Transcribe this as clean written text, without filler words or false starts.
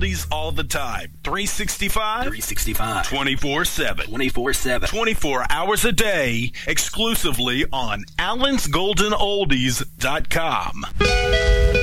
oldies all the time. 365? 365. 24/7. 24/7. 24 hours a day, exclusively on AllensGoldenOldies.com.